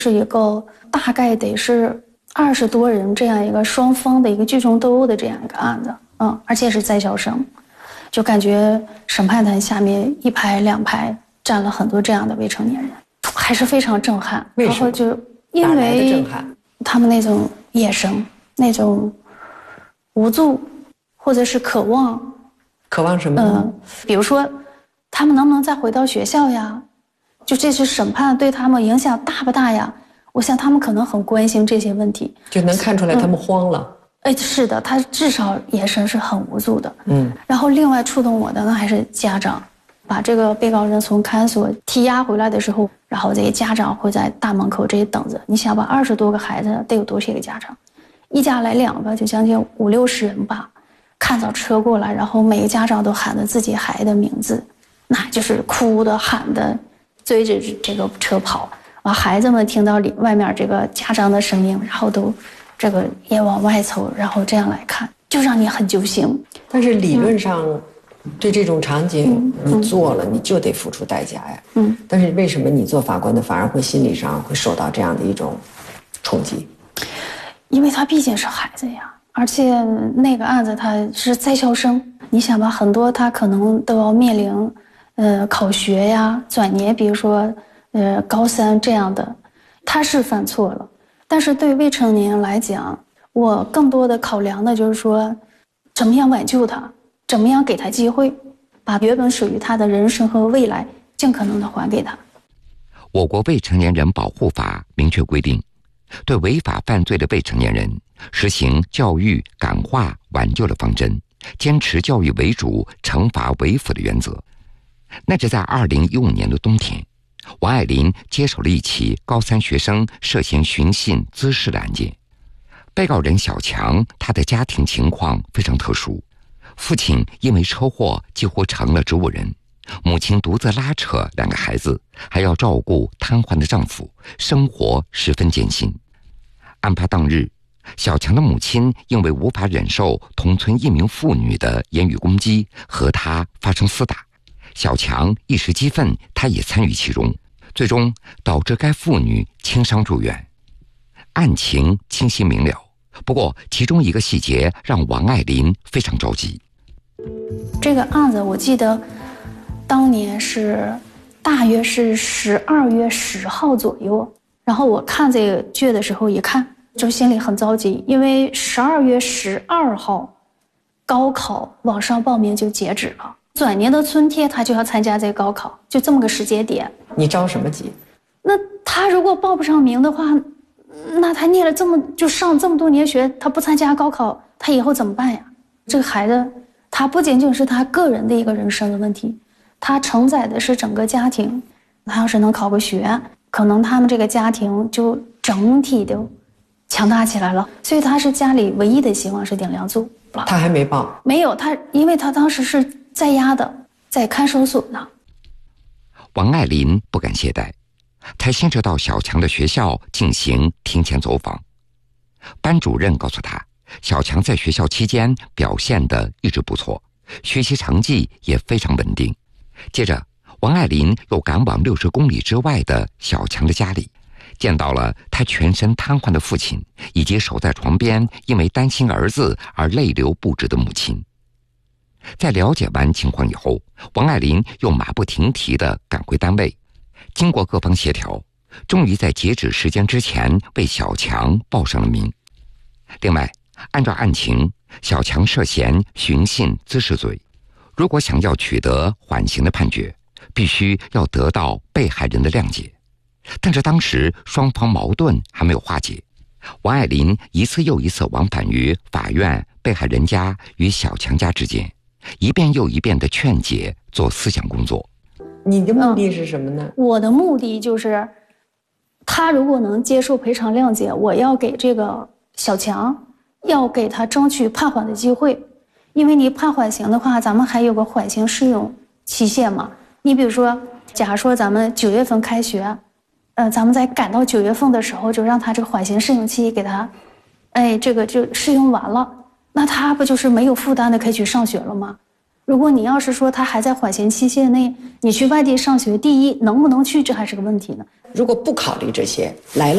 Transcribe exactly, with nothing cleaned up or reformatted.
是一个大概得是二十多人这样一个双方的一个聚众斗殴的这样一个案子，嗯，而且是在校生，就感觉审判台下面一排两排站了很多这样的未成年人，还是非常震撼。 为什么？ 然后就因为震撼他们那种野生、那种无助，或者是渴望。 渴望什么？ 嗯，比如说，他们能不能再回到学校呀？就这次审判对他们影响大不大呀？我想他们可能很关心这些问题， 就能看出来他们慌了。 嗯、哎，是的，他至少眼神是很无助的。 嗯， 然后另外触动我的呢，还是家长把这个被告人从看守所提押回来的时候，然后这些家长会在大门口这里等着。你想吧，二十多个孩子得有多少个家长？一家来两个，就将近五六十人吧。看到车过来，然后每个家长都喊着自己孩子的名字，那就是哭的喊的，追着这个车跑。啊，孩子们听到里外面这个家长的声音，然后都这个也往外凑，然后这样来看，就让你很揪心。 但是理论上，嗯、对这种场景，嗯、你做了，嗯、你就得付出代价呀。嗯。但是为什么你做法官的反而会心理上会受到这样的一种冲击？ 因为他毕竟是孩子呀。而且那个案子他是在校生，你想吧，很多他可能都要面临，呃，考学呀、转年，比如说，呃，高三这样的，他是犯错了，但是对未成年人来讲，我更多的考量的就是说，怎么样挽救他，怎么样给他机会，把原本属于他的人生和未来尽可能的还给他。 我国未成年人保护法明确规定，对违法犯罪的未成年人实行教育、感化、挽救的方针，坚持教育为主、惩罚为辅的原则。那是在二零一五年的冬天，王爱林接手了一起高三学生涉嫌寻衅滋事的案件。被告人小强，他的家庭情况非常特殊，父亲因为车祸几乎成了植物人，母亲独自拉扯两个孩子，还要照顾瘫痪的丈夫，生活十分艰辛。案发当日，小强的母亲因为无法忍受同村一名妇女的言语攻击，和他发生厮打。小强一时激愤，他也参与其中，最终导致该妇女轻伤住院。案情清晰明了，不过其中一个细节让王爱林非常着急。 这个案子我记得当年是大约是十二月十号左右，然后我看这个剧的时候一看就心里很着急，因为十二月十二号高考网上报名就截止了，转年的春天他就要参加这个高考，就这么个时间点。 你着什么急？ 那他如果报不上名的话，那他念了这么就上这么多年学，他不参加高考，他以后怎么办呀？这个孩子他不仅仅是他个人的一个人生的问题，他承载的是整个家庭。他要是能考个学，可能他们这个家庭就整体的强大起来了，所以他是家里唯一的希望，是顶梁柱。 他还没报？ 没有，他因为他当时是在押的，在看守所呢。 王爱林不敢懈怠，他先是到小强的学校进行庭前走访。班主任告诉他，小强在学校期间表现得一直不错，学习成绩也非常稳定。接着王爱林又赶往六十公里之外的小强的家里，见到了他全身瘫痪的父亲，以及守在床边因为担心儿子而泪流不止的母亲。在了解完情况以后，王爱林又马不停蹄地赶回单位，经过各方协调，终于在截止时间之前为小强报上了名。另外，按照案情，小强涉嫌寻衅滋事罪，如果想要取得缓刑的判决，必须要得到被害人的谅解。但是当时双方矛盾还没有化解，王爱林一次又一次往返于法院、被害人家与小强家之间，一遍又一遍的劝解，做思想工作。 你的目的是什么呢？ 嗯、我的目的就是，他如果能接受赔偿谅解，我要给这个小强，要给他争取判缓的机会。因为你判缓刑的话，咱们还有个缓刑适用期限嘛。你比如说，假如说咱们九月份开学，呃，咱们在赶到九月份的时候，就让他这个缓刑适用期给他，哎，这个就适用完了，那他不就是没有负担的可以去上学了吗？如果你要是说他还在缓刑期限内，你去外地上学，第一能不能去，这还是个问题呢。 如果不考虑这些，来了